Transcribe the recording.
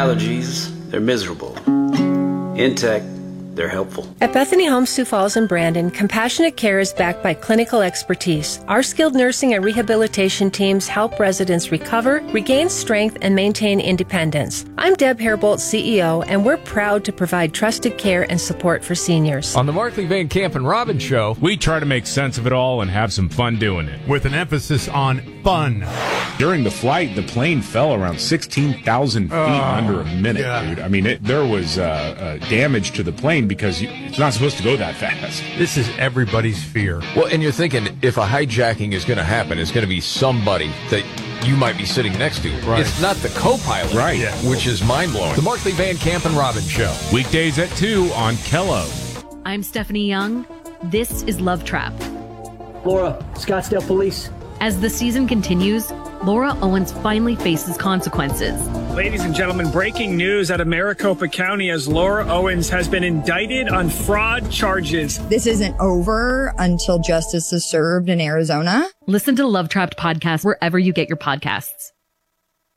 allergies, they're miserable. In tech, they're helpful. At Bethany Homes Sioux Falls and Brandon, Compassionate Care is backed by clinical expertise. Our skilled nursing and rehabilitation teams help residents recover, regain strength, and maintain independence. I'm Deb Hairbolt, CEO, and we're proud to provide trusted care and support for seniors. On the Markley Van Camp and Robbins Show, we try to make sense of it all and have some fun doing it. With an emphasis on fun. During the flight, the plane fell around 16,000 feet in under a minute, dude. I mean, there was damage to the plane because it's not supposed to go that fast. This is everybody's fear. Well, and you're thinking if a hijacking is going to happen, it's going to be somebody that you might be sitting next to. Right. It's not the co-pilot, right? Yeah. Which is mind-blowing. The Markley Van Camp and Robbins Show. Weekdays at 2 on Kello. I'm Stephanie Young. This is Love Trap. Laura, Scottsdale Police. As the season continues, Laura Owens finally faces consequences. Ladies and gentlemen, breaking news out of Maricopa County as Laura Owens has been indicted on fraud charges. This isn't over until justice is served in Arizona. Listen to Love Trapped podcast wherever you get your podcasts.